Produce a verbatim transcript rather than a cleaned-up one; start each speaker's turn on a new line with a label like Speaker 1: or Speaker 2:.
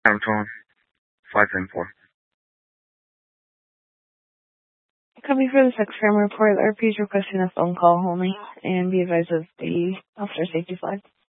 Speaker 1: I'm Tom, five ten four.
Speaker 2: Copy for the sex crime report, or please requesting a phone call only and be advised of the officer safety flag.